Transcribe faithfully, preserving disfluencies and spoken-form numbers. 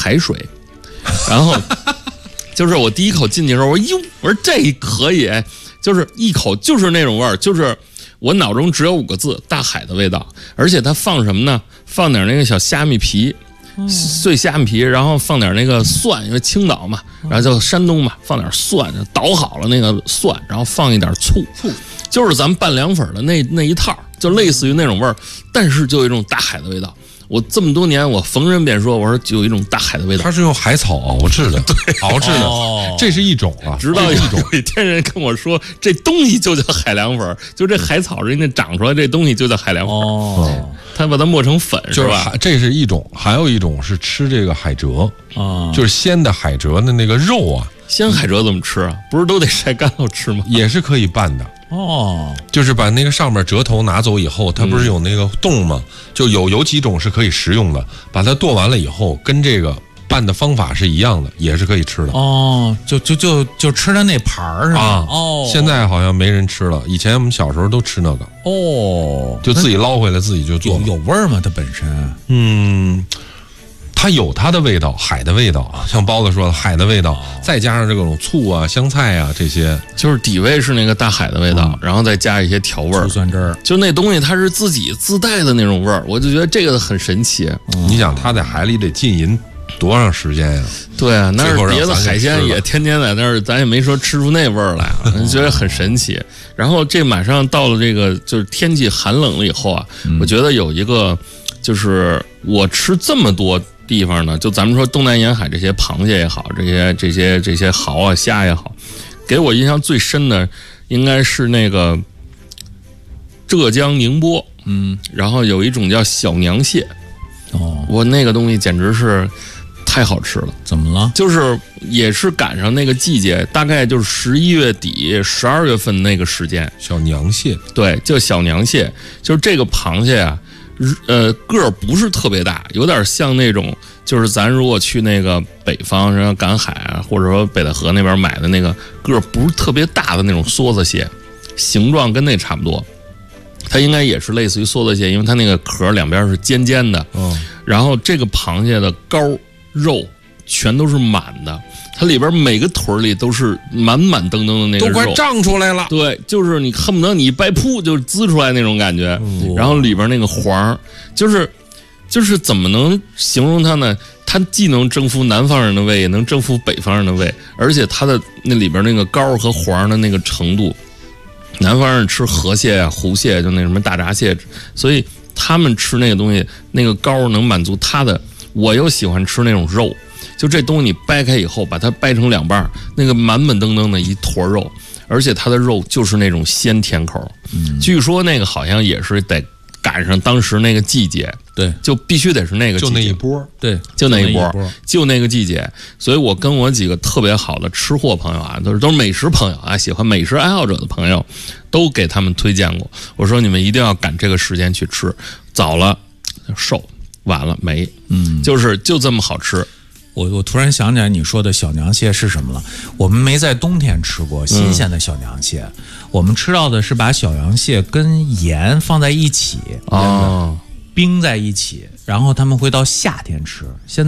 海水，然后就是我第一口进去的时候，我说哟，我说这可以，就是一口就是那种味儿，就是我脑中只有五个字：大海的味道。而且它放什么呢？放点那个小虾米皮。碎虾米皮，然后放点那个蒜，因为青岛嘛，然后就山东嘛，放点蒜，捣好了那个蒜，然后放一点醋，醋就是咱们拌凉粉的那那一套，就类似于那种味儿，但是就有一种大海的味道。我这么多年，我逢人便说，我说就有一种大海的味道。 它是用海草熬制的，对，熬制的，哦、这是一种啊。 直到有一天人跟我说，这东西就叫海凉粉，就这海草人家长出来，这东西就叫海凉粉。哦，他把它磨成粉， 是吧？ 这是一种，还有一种是吃这个海蜇啊，就是鲜的海蜇的那个肉啊。 鲜海蜇怎么吃啊？不是都得晒干了吃吗？ 也是可以拌的。 哦， 就是把那个上面蜇头拿走以后，它不是有那个洞吗？嗯、就有有几种是可以食用的，把它剁完了以后，跟这个拌的方法是一样的，也是可以吃的。 哦，就就就就吃的那盘儿是吧？ 啊，哦，现在好像没人吃了，以前我们小时候都吃那个。 哦， 就自己捞回来自己就做。 有有味儿吗？它本身？ 嗯。它有它的味道，海的味道，像包子说的海的味道，再加上这种醋啊、香菜啊这些， 就是底味是那个大海的味道，嗯、然后再加一些调味儿、 醋酸汁儿， 就那东西它是自己自带的那种味儿，我就觉得这个很神奇。 嗯、你想它在海里得浸淫多长时间呀？ 对啊，那是别的海鲜也天天在那儿，咱也没说吃出那味儿来，觉得很神奇。然后这马上到了这个就是天气寒冷了以后啊，嗯、我觉得有一个就是我吃这么多地方呢，就咱们说东南沿海这些螃蟹也好，这些这些这些蚝啊虾也好，给我印象最深的应该是那个浙江宁波，嗯，然后有一种叫小娘蟹，哦，我那个东西简直是太好吃了。 怎么了？ 就是也是赶上那个季节，大概就是十一月底、十二月份那个时间。 小娘蟹， 对，叫小娘蟹，就是这个螃蟹啊。呃，个儿不是特别大，有点像那种，就是咱如果去那个北方，然后赶海啊，或者说北戴河那边买的那个个儿不是特别大的那种梭子蟹，形状跟那差不多。它应该也是类似于梭子蟹，因为它那个壳两边是尖尖的。嗯。然后这个螃蟹的膏肉全都是满的。它里边每个腿里都是满满登登的那个肉， 都快胀出来了。 对，就是你恨不得你一掰噗就滋出来那种感觉。嗯、然后里边那个黄，就是就是怎么能形容它呢？它既能征服南方人的胃，也能征服北方人的胃，而且它的那里边那个膏和黄的那个程度，南方人吃河蟹啊、湖蟹，就那什么大闸蟹，所以他们吃那个东西，那个膏能满足他的。我又喜欢吃那种肉。就这东西你掰开以后，把它掰成两半，那个满满登登的一坨肉，而且它的肉就是那种鲜甜口。嗯，据说那个好像也是得赶上当时那个季节， 对， 就必须得是那个季节， 就那一波， 对，就那一波，就那个季节。所以我跟我几个特别好的吃货朋友啊，都是都是美食朋友啊，喜欢美食爱好者的朋友，都给他们推荐过。我说你们一定要赶这个时间去吃，早了瘦，晚了没，嗯，就是就这么好吃。 我我突然想起来你说的小娘蟹是什么了。我们没在冬天吃过新鲜的小娘蟹，嗯、我们吃到的是把小娘蟹跟盐放在一起，哦，冰在一起，然后他们会到夏天吃。现在